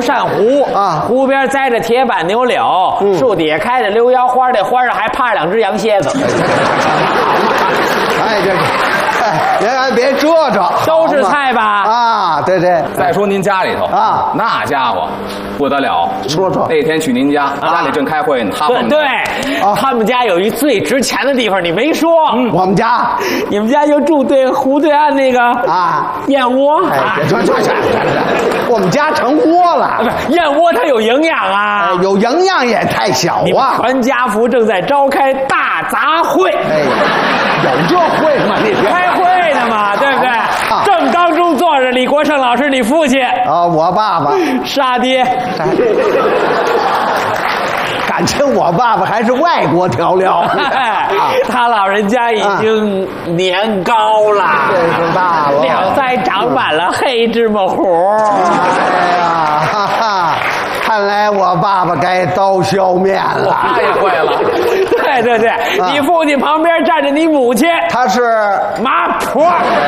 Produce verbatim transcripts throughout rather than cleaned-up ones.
扇湖啊， 湖边栽着铁板牛柳，嗯、树底下开着溜腰花，这花上还趴着两只羊蝎子。 哎，这个。哎，您别折腾， 都是菜吧？ 啊，对对。 再说您家里头啊， 那家伙不得了。 说说那天去您家，家里正开会呢，他们对，他们家有一最值钱的地方，你没说。 我们家， 你们家就住对湖对岸那个啊燕窝。 哎，别说说说，我们家成窝了。 不是燕窝，它有营养啊， 有营养也太小啊。 传家福正在召开大杂烩。 哎，有这会吗？你开会呢嘛，对不对？啊、正当中坐着李国盛老师，你父亲啊，我爸爸杀爹。 感情我爸爸还是外国调料。 他老人家已经年高了， 岁数大了， 两腮长满了黑芝麻糊。 哎呀，哈哈！看来我爸爸该刀削面了。 他也会了。 对对对，啊、你父亲旁边站着你母亲， 她是麻婆。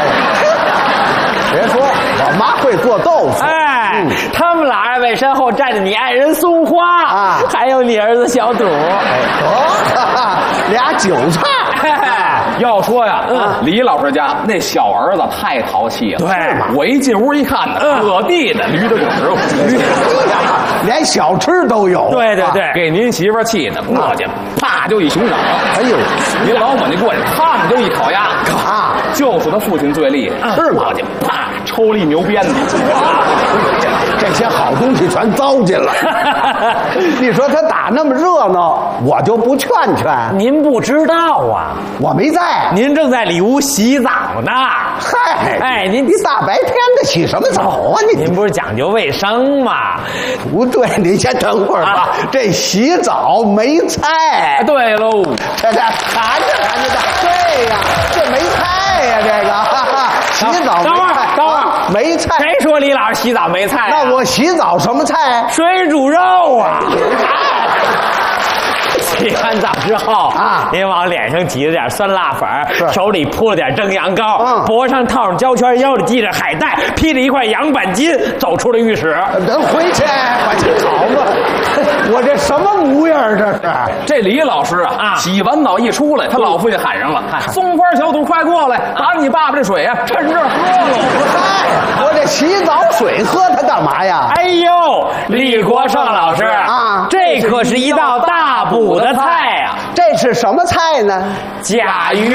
别说，我妈会做豆腐。 哎，嗯、他们俩二位身后站着你爱人松花啊，还有你儿子小赌。 哎，哦，俩韭菜。 要说呀，嗯，李老师家那小儿子太淘气了。 对， 我一进屋一看呢，各地的驴的狗食， 连小吃都有。 对对对， 给您媳妇气的，过去啪就一熊掌。 哎呦， 您老母亲过去，他们就一烤鸭啊， 就说他父亲最厉害， 是吗？ 去啪抽了一牛鞭子， 这些好东西全糟践了。你说他打那么热闹，我就不劝劝。 您不知道啊， 我没在。 您正在里屋洗澡呢。 嗨， 哎，您你大白天的洗什么澡啊？你您不是讲究卫生吗？ 不对，您先等会儿吧。啊、这洗澡没菜。 对喽， 这这看着看着的，对呀，这没菜呀，这个哈哈洗澡没菜。 等会儿，等会儿， 没菜。 谁说李老师洗澡没菜、啊？ 那我洗澡什么菜？ 水煮肉啊。洗完澡之后啊，您往脸上挤了点酸辣粉，手里铺了点蒸羊羔，嗯、脖上套上胶圈，腰里系着海带，披着一块羊板筋，走出了浴室。 能回去，我去好嘛！我这什么模样？这是这李老师啊，啊洗完澡一出来，他老父亲喊上了：“松花小肚，快过来，把你爸爸这水啊，趁热喝了。” 嗨，我这洗澡水喝它干嘛呀？ 哎呦，李国盛老师啊， 这可是一道大补的菜啊！ 这是什么菜呢？ 甲鱼。